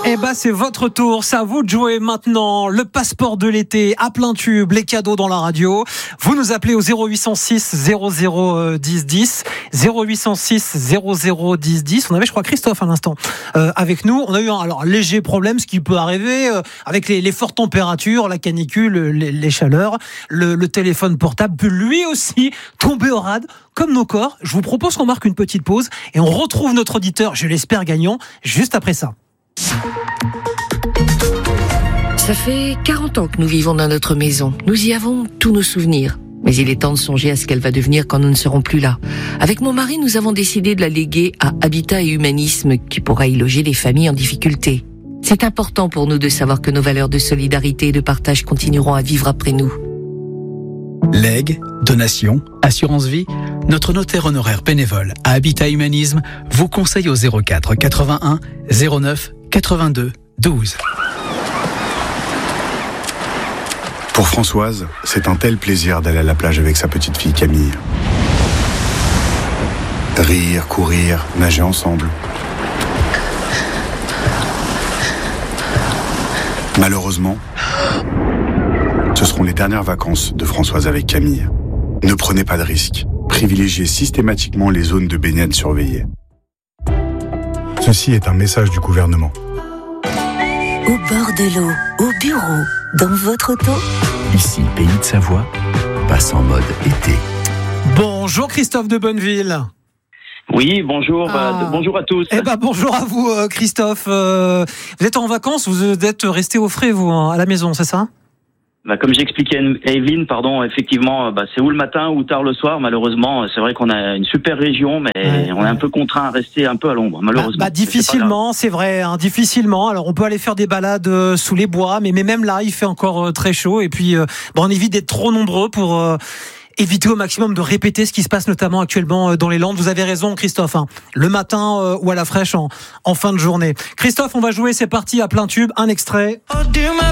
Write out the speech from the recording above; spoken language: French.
Eh ben, c'est votre tour. C'est à vous de jouer maintenant. Le passeport de l'été à plein tube, les cadeaux dans la radio. Vous nous appelez au 0806 00 10 10. 0806 00 10 10. On avait, je crois, Christophe à l'instant avec nous. On a eu un léger problème, ce qui peut arriver avec les fortes températures, la canicule, les chaleurs. Le téléphone portable peut lui aussi tomber au rade, comme nos corps. Je vous propose qu'on marque une petite pause et on retrouve notre auditeur, je l'espère gagnant, juste après ça. Ça fait 40 ans que nous vivons dans notre maison. Nous y avons tous nos souvenirs. Mais il est temps de songer à ce qu'elle va devenir quand nous ne serons plus là. Avec mon mari, nous avons décidé de la léguer à Habitat et Humanisme, qui pourra y loger les familles en difficulté. C'est important pour nous de savoir que nos valeurs de solidarité et de partage continueront à vivre après nous. Legs, donations, assurance vie, notre notaire honoraire bénévole à Habitat Humanisme vous conseille au 04 81 09 82 12. Pour Françoise, c'est un tel plaisir d'aller à la plage avec sa petite fille Camille. Rire, courir, nager ensemble. Malheureusement, ce seront les dernières vacances de Françoise avec Camille. Ne prenez pas de risques. Privilégiez systématiquement les zones de baignade surveillées. Ceci est un message du gouvernement. Au bord de l'eau, au bureau, dans votre auto. Ici, Pays de Savoie, passe en mode été. Bonjour Christophe de Bonneville. Oui, bonjour, bonjour à tous. Eh ben bonjour à vous Christophe. Vous êtes en vacances, vous êtes resté au frais vous à la maison, c'est ça ? Comme j'expliquais à Evelyne, effectivement, c'est ou le matin ou tard le soir. Malheureusement, c'est vrai qu'on a une super région, mais on est un peu contraint à rester un peu à l'ombre, malheureusement. Difficilement, c'est vrai, difficilement. Alors, on peut aller faire des balades sous les bois, mais même là, il fait encore très chaud. Et puis, on évite d'être trop nombreux pour éviter au maximum de répéter ce qui se passe notamment actuellement dans les Landes. Vous avez raison, Christophe. Le matin ou à la fraîche en fin de journée. Christophe, on va jouer. C'est parti à plein tube. Un extrait.